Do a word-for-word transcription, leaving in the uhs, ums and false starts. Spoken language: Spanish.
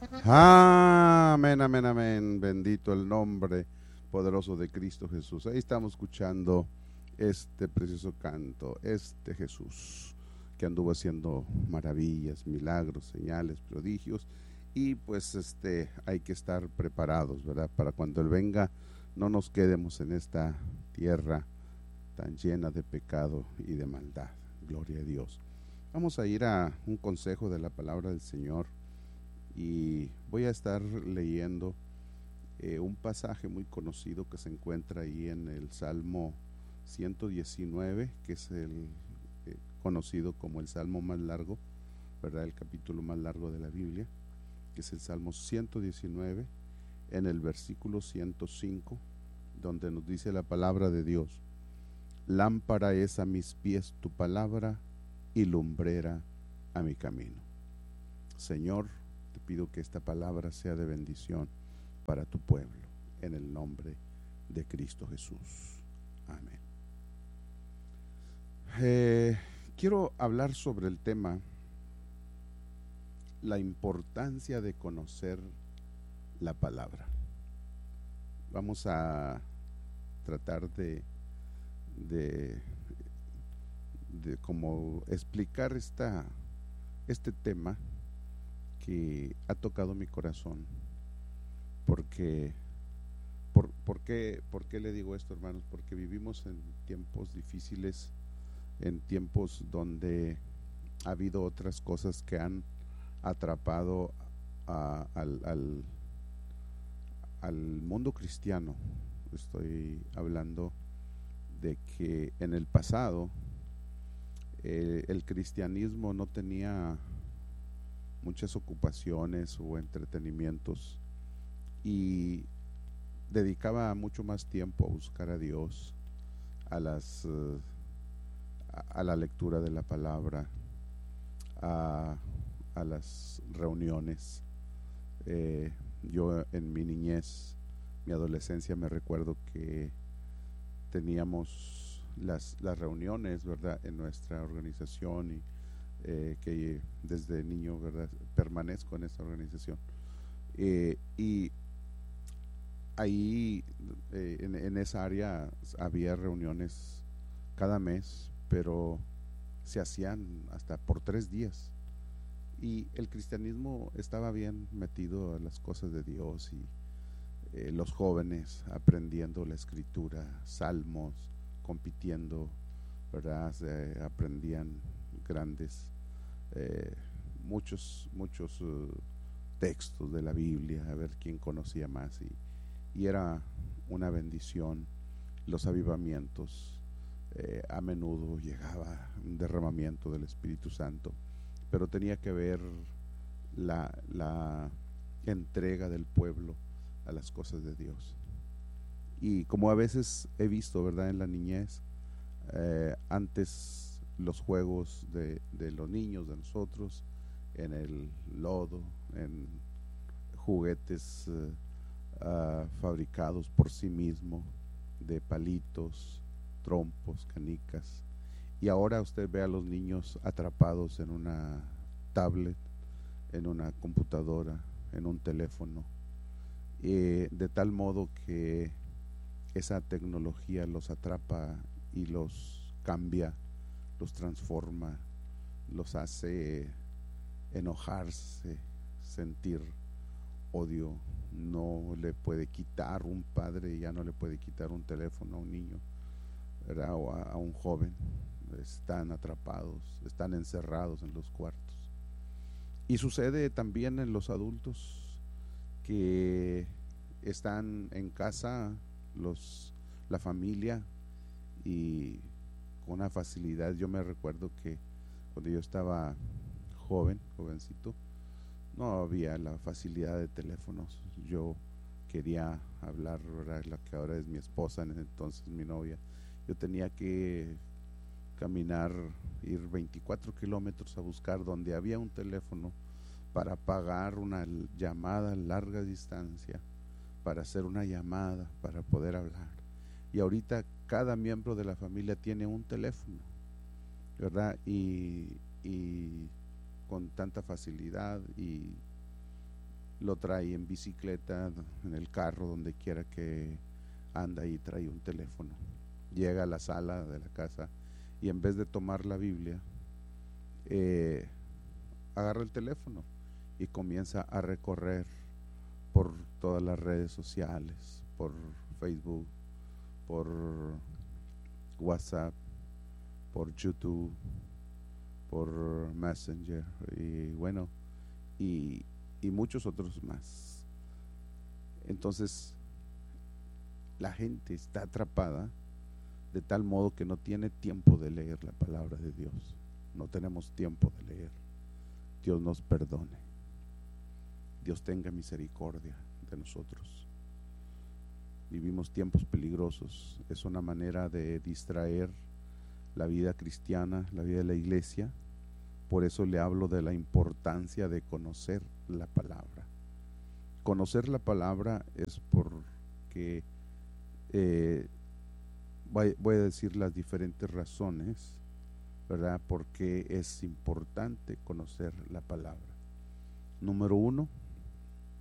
Amén, amén, amén. Bendito el nombre poderoso de Cristo Jesús. Ahí estamos escuchando este precioso canto, este Jesús que anduvo haciendo maravillas, milagros, señales, prodigios. Y pues este hay que estar preparados, ¿verdad? Para cuando Él venga no nos quedemos en esta tierra tan llena de pecado y de maldad. Gloria a Dios. Vamos a ir a un consejo de la palabra del Señor y voy a estar leyendo eh, un pasaje muy conocido que se encuentra ahí en el Salmo ciento diecinueve, que es el eh, conocido como el Salmo más largo, ¿verdad? El capítulo más largo de la Biblia, que es el Salmo ciento diecinueve, en el versículo ciento cinco, donde nos dice la palabra de Dios: lámpara es a mis pies tu palabra y lumbrera a mi camino. Señor, te pido que esta palabra sea de bendición para tu pueblo, en el nombre de Cristo Jesús. Amén. Eh, quiero hablar sobre el tema, la importancia de conocer la palabra. Vamos a tratar de, de, de como explicar esta, este tema que ha tocado mi corazón, porque por, ¿por qué, por qué le digo esto, hermanos? Porque vivimos en tiempos difíciles, en tiempos donde ha habido otras cosas que han atrapado a, al, al, al mundo cristiano. Estoy hablando de que en el pasado eh, el cristianismo no tenía muchas ocupaciones o entretenimientos y dedicaba mucho más tiempo a buscar a Dios, a las uh, a, a la lectura de la palabra, a, a las reuniones. Eh, yo en mi niñez, mi adolescencia, me recuerdo que teníamos las, las reuniones, ¿verdad?, en nuestra organización, y eh, que desde niño, ¿verdad?, permanezco en esta organización. Eh, y ahí eh, en, en esa área había reuniones cada mes, pero se hacían hasta por tres días. Y el cristianismo estaba bien metido a las cosas de Dios, y eh, los jóvenes aprendiendo la escritura, salmos, compitiendo, ¿verdad? Eh, aprendían grandes, eh, muchos, muchos uh, textos de la Biblia, a ver quién conocía más, y, y era una bendición. Los avivamientos, eh, a menudo llegaba un derramamiento del Espíritu Santo, pero tenía que ver la, la entrega del pueblo a las cosas de Dios. Y como a veces he visto, ¿verdad?, en la niñez, eh, antes los juegos de, de los niños, de nosotros, en el lodo, en juguetes uh, uh, fabricados por sí mismo, de palitos, trompos, canicas. Y ahora usted ve a los niños atrapados en una tablet, en una computadora, en un teléfono, eh, de tal modo que esa tecnología los atrapa y los cambia, los transforma, los hace enojarse, sentir odio. No le puede quitar un padre, ya no le puede quitar un teléfono a un niño, ¿verdad?, o a, a un joven. Están atrapados, están encerrados en los cuartos. Y sucede también en los adultos que están en casa, los, la familia, y con una facilidad. Yo me recuerdo que cuando yo estaba joven, jovencito, no había la facilidad de teléfonos. Yo quería hablar, ¿verdad?, la que ahora es mi esposa, en ese entonces mi novia. Yo tenía que caminar, ir veinticuatro kilómetros a buscar donde había un teléfono para pagar una llamada a larga distancia, para hacer una llamada, para poder hablar. Y ahorita cada miembro de la familia tiene un teléfono, ¿verdad? Y, y con tanta facilidad, y lo trae en bicicleta, en el carro, donde quiera que anda, y trae un teléfono. Llega a la sala de la casa y en vez de tomar la Biblia, eh, agarra el teléfono y comienza a recorrer por todas las redes sociales, por Facebook, por WhatsApp, por YouTube, por Messenger y bueno, y, y muchos otros más. Entonces la gente está atrapada de tal modo que no tiene tiempo de leer la palabra de Dios. No tenemos tiempo de leer. Dios nos perdone. Dios tenga misericordia de nosotros. Vivimos tiempos peligrosos. Es una manera de distraer la vida cristiana, la vida de la iglesia. Por eso le hablo de la importancia de conocer la palabra. Conocer la palabra es porque eh, voy, voy a decir las diferentes razones, ¿verdad? Porque es importante conocer la palabra. Número uno,